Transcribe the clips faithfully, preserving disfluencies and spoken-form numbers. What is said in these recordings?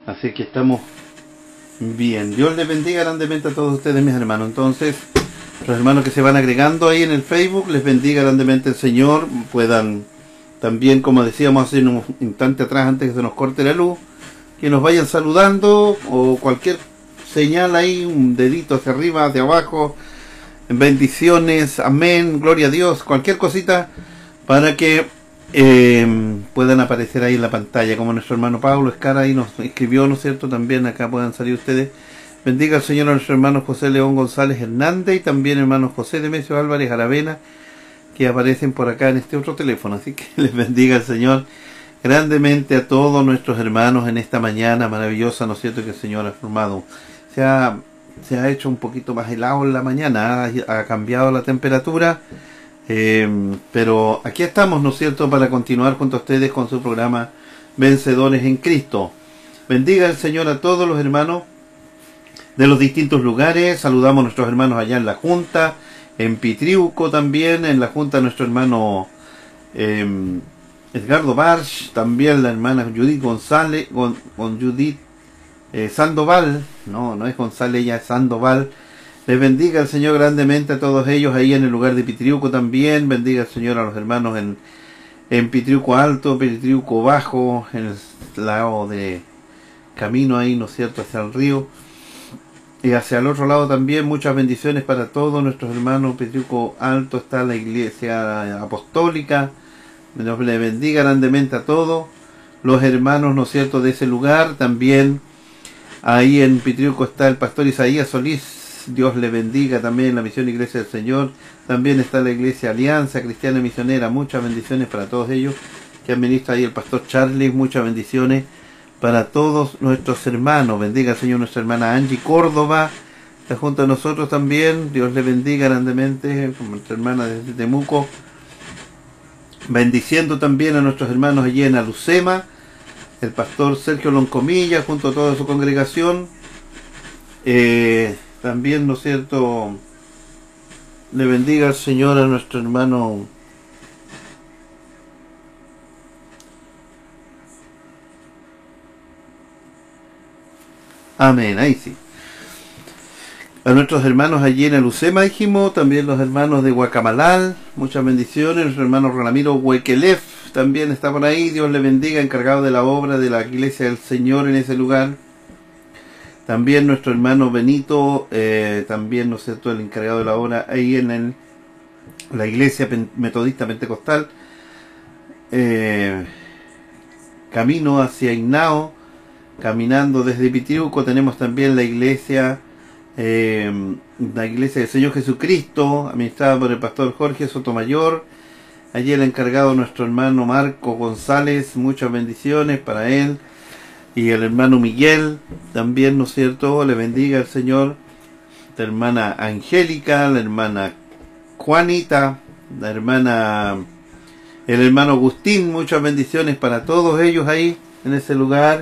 Así que estamos bien. Dios les bendiga grandemente a todos ustedes, mis hermanos. Entonces, los hermanos que se van agregando ahí en el Facebook, les bendiga grandemente el Señor. Puedan también, como decíamos hace un instante atrás, antes que se nos corte la luz, que nos vayan saludando o cualquier señal ahí, un dedito hacia arriba, hacia abajo, bendiciones, amén, gloria a Dios, cualquier cosita para que eh, puedan aparecer ahí en la pantalla, como nuestro hermano Pablo Escara ahí nos escribió, ¿no es cierto? También acá puedan salir ustedes. Bendiga al Señor a nuestro hermano José León González Hernández y también hermanos José Demesio Álvarez Aravena, que aparecen por acá en este otro teléfono. Así que les bendiga el Señor grandemente a todos nuestros hermanos en esta mañana maravillosa, ¿no es cierto?, que el Señor ha formado. Se ha, se ha hecho un poquito más helado en la mañana, ha, ha cambiado la temperatura, eh, pero aquí estamos, ¿no es cierto?, para continuar junto a ustedes con su programa Vencedores en Cristo. Bendiga el Señor a todos los hermanos de los distintos lugares. Saludamos a nuestros hermanos allá en la Junta, en Pitriuco también, en la Junta nuestro hermano eh, Edgardo Barch, también la hermana Judith González, con, con Judith eh, Sandoval, no, no es González, ella es Sandoval. Les bendiga el Señor grandemente a todos ellos ahí en el lugar de Pitriuco también. Bendiga el Señor a los hermanos en, en Pitriuco Alto, Pitriuco Bajo, en el lado de camino ahí, ¿no es cierto?, hacia el río. Y hacia el otro lado también muchas bendiciones para todos nuestros hermanos. Pitriuco Alto está la iglesia apostólica. Dios le bendiga grandemente a todos los hermanos, ¿no es cierto?, de ese lugar. También ahí en Pitriuco está el pastor Isaías Solís. Dios le bendiga también la misión Iglesia del Señor. También está la iglesia Alianza Cristiana Misionera. Muchas bendiciones para todos ellos que administra ahí el pastor Charlie. Muchas bendiciones para todos nuestros hermanos. Bendiga al Señor nuestra hermana Angie Córdoba, está junto a nosotros también. Dios le bendiga grandemente, como nuestra hermana desde Temuco. Bendiciendo también a nuestros hermanos allí en Alucema, el pastor Sergio Loncomilla, junto a toda su congregación. Eh, también, ¿no es cierto?, le bendiga al Señor a nuestro hermano amén, ahí sí. A nuestros hermanos allí en Alucema dijimos, también los hermanos de Guacamalal, muchas bendiciones. Nuestro hermano Ramiro Huequelef también está por ahí, Dios le bendiga, encargado de la obra de la iglesia del Señor en ese lugar. También nuestro hermano Benito, eh, también, ¿no es cierto?, el encargado de la obra ahí en el, la iglesia metodista pentecostal, eh, camino hacia Hignao. Caminando desde Pitriuco tenemos también la iglesia, eh, la iglesia del Señor Jesucristo, administrada por el pastor Jorge Sotomayor. Allí el encargado nuestro hermano Marco González, muchas bendiciones para él. Y el hermano Miguel, también, ¿no es cierto?, le bendiga al Señor. La hermana Angélica, la hermana Juanita, la hermana, el hermano Agustín, muchas bendiciones para todos ellos ahí en ese lugar.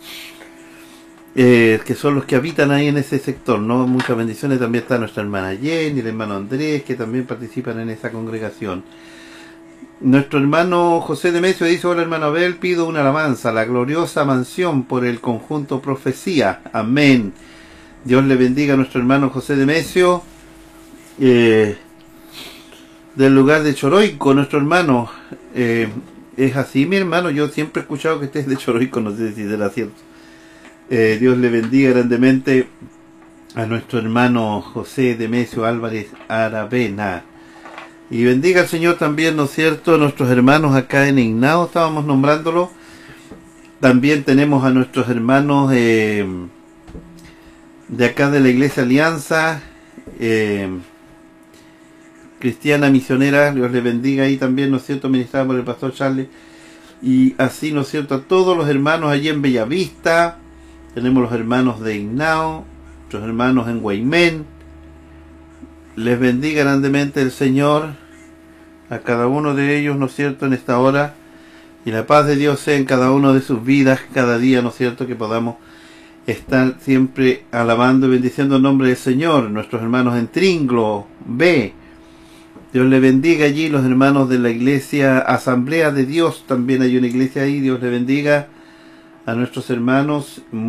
Eh, que son los que habitan ahí en ese sector, ¿no? Muchas bendiciones. También está nuestra hermana Jenny, el hermano Andrés, que también participan en esa congregación. Nuestro hermano José Demesio dice: hola hermano Abel, pido una alabanza a la gloriosa mansión por el conjunto Profecía, amén. Dios le bendiga a nuestro hermano José Demesio, eh, del lugar de Choroico, nuestro hermano. Eh, es así, mi hermano, yo siempre he escuchado que este es de Choroico, no sé si será cierto. Eh, Dios le bendiga grandemente a nuestro hermano José Demesio Álvarez Aravena. Y bendiga al Señor también, ¿no es cierto?, a nuestros hermanos acá en Hignao, estábamos nombrándolo. También tenemos a nuestros hermanos eh, de acá de la iglesia Alianza eh, Cristiana Misionera. Dios le bendiga ahí también, ¿no es cierto?, ministrada por el pastor Charlie. Y así, ¿no es cierto?, a todos los hermanos allí en Bellavista. Tenemos los hermanos de Hignao, nuestros hermanos en Guaymén. Les bendiga grandemente el Señor a cada uno de ellos, ¿no es cierto?, en esta hora. Y la paz de Dios sea en cada uno de sus vidas, cada día, ¿no es cierto?, que podamos estar siempre alabando y bendiciendo el nombre del Señor. Nuestros hermanos en Tringlo, B. Dios le bendiga allí, los hermanos de la iglesia Asamblea de Dios. También hay una iglesia ahí, Dios le bendiga a nuestros hermanos.